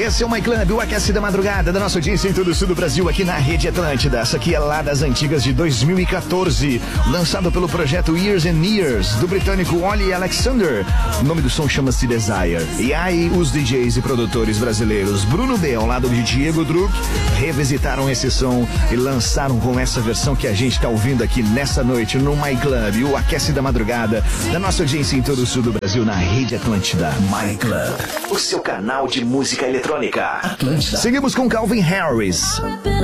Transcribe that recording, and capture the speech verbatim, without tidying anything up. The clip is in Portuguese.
Esse é o My Club, o Aquece da Madrugada, da nossa audiência em todo o sul do Brasil, aqui na Rede Atlântida. Essa aqui é lá das antigas de dois mil e quatorze, lançado pelo projeto Years and Years, do britânico Ollie Alexander. O nome do som chama-se Desire. E aí, os D Js e produtores brasileiros Bruno D, ao lado de Diego Druck, revisitaram esse som e lançaram com essa versão que a gente está ouvindo aqui nessa noite no My Club, o Aquece da Madrugada, da nossa audiência em todo o sul do Brasil, na Rede Atlântida. My Club, o seu canal de música eletrônica. Atlântida. Seguimos com Calvin Harris.